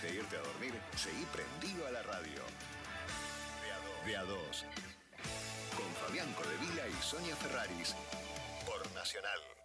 de irte a dormir, seguí prendido a la radio. De a dos. Con Fabián Codevila y Sonia Ferraris. Por Nacional.